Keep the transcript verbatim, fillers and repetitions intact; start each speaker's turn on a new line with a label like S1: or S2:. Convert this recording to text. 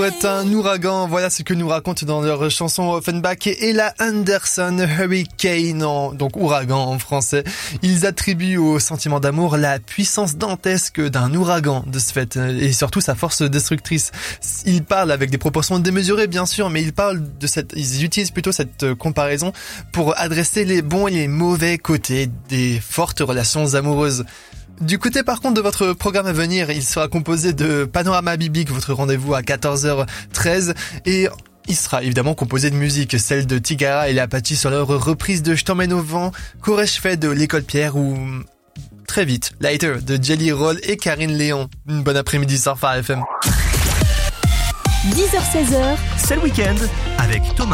S1: C'est un ouragan, voilà ce que nous racontent dans leur chanson Offenbach et Ella Anderson, Hurricane, en, donc ouragan en français. Ils attribuent au sentiment d'amour la puissance dantesque d'un ouragan de ce fait et surtout sa force destructrice. Ils parlent avec des proportions démesurées bien sûr, mais ils parlent de cette, ils utilisent plutôt cette comparaison pour adresser les bons et les mauvais côtés des fortes relations amoureuses. Du côté par contre de votre programme à venir, il sera composé de Panorama Biblique, votre rendez-vous à quatorze heures treize, et il sera évidemment composé de musique, celle de Tigara et les Apaches sur leur reprise de Je t'emmène au vent, qu'aurais-je fait de l'École Pierre ou très vite, Later de Jelly Roll et Karine Léon. Une bonne après-midi sur Phare F M.
S2: dix heures seize heures,
S3: c'est le week-end avec Thomas.